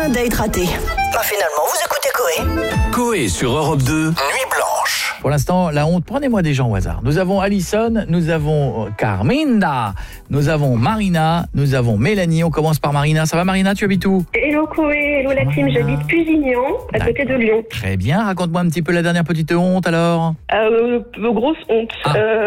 Un date raté. Finalement, vous écoutez Coé. Coé sur Europe 2, Nuit Blanche. Pour l'instant, la honte, prenez-moi des gens au hasard. Nous avons Alison, nous avons Carminda, nous avons Marina, nous avons Mélanie. On commence par Marina. Ça va Marina, tu habites où? Hello Coé, hello la team, j'habite Pusignan, à côté de Lyon. Très bien, raconte-moi un petit peu la dernière petite honte alors. Grosse honte.